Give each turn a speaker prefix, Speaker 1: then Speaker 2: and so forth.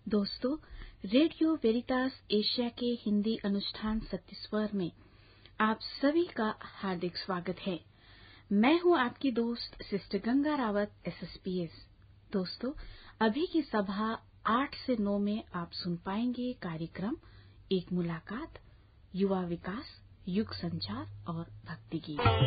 Speaker 1: दोस्तों, radio Veritas Asia के हिंदी अनुष्ठान सत्तीस्वर में आप सभी का हार्दिक स्वागत है। मैं हूं आपकी दोस्त सिस्टर गंगा रावत SSPS। दोस्तों, अभी की सभा 8 से 9 में आप सुन पाएंगे कार्यक्रम एक मुलाकात, युवा विकास, युग संचार और भक्ति गीत।